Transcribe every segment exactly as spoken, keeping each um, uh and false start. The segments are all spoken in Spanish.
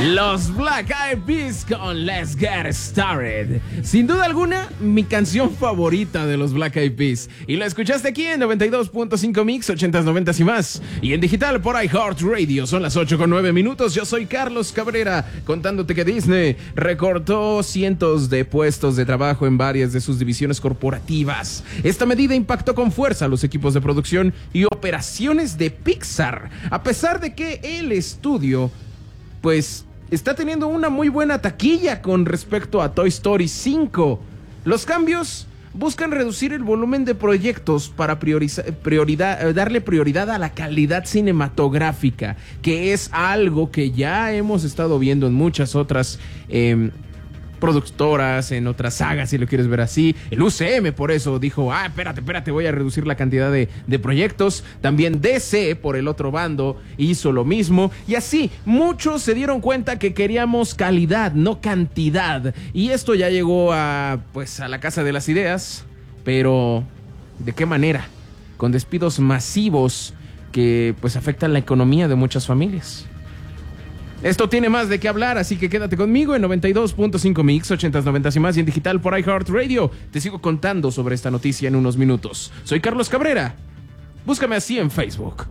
Los Black Eyed Peas con Let's Get Started. Sin duda alguna, mi canción favorita de los Black Eyed Peas. Y la escuchaste aquí en noventa y dos punto cinco Mix, ochentas, noventas y más. Y en digital por iHeartRadio. Son las ocho con nueve minutos. Yo soy Carlos Cabrera, contándote que Disney recortó cientos de puestos de trabajo en varias de sus divisiones corporativas. Esta medida impactó con fuerza a los equipos de producción y operaciones de Pixar, a pesar de que el estudio, pues, está teniendo una muy buena taquilla con respecto a Toy Story cinco. Los cambios buscan reducir el volumen de proyectos para priorizar, prioridad, darle prioridad a la calidad cinematográfica, que es algo que ya hemos estado viendo en muchas otras eh, productoras, en otras sagas, si lo quieres ver así. El U C M por eso dijo, ah, espérate, espérate, voy a reducir la cantidad de, de proyectos. También D C, por el otro bando, hizo lo mismo. Y así, muchos se dieron cuenta que queríamos calidad, no cantidad. Y esto ya llegó a, pues, a la casa de las ideas. Pero, ¿de qué manera? Con despidos masivos que, pues, afectan la economía de muchas familias. Esto tiene más de qué hablar, así que quédate conmigo en noventa y dos punto cinco Mix, ochentas, noventas y más, y en digital por iHeartRadio. Te sigo contando sobre esta noticia en unos minutos. Soy Carlos Cabrera. Búscame así en Facebook.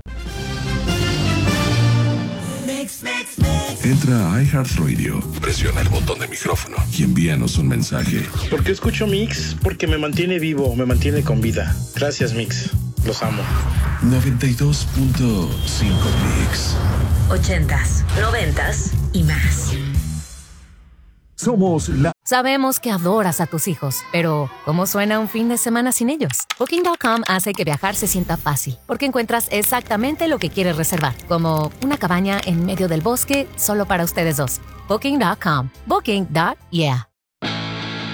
Entra a iHeartRadio, presiona el botón de micrófono y envíanos un mensaje. ¿Por qué escucho Mix? Porque me mantiene vivo, me mantiene con vida. Gracias, Mix. Los amo. noventa y dos punto cinco Mix. Ochentas, noventas y más. Somos la... Sabemos que adoras a tus hijos, pero ¿cómo suena un fin de semana sin ellos? Booking punto com hace que viajar se sienta fácil, porque encuentras exactamente lo que quieres reservar, como una cabaña en medio del bosque solo para ustedes dos. Booking punto com. Booking. Yeah.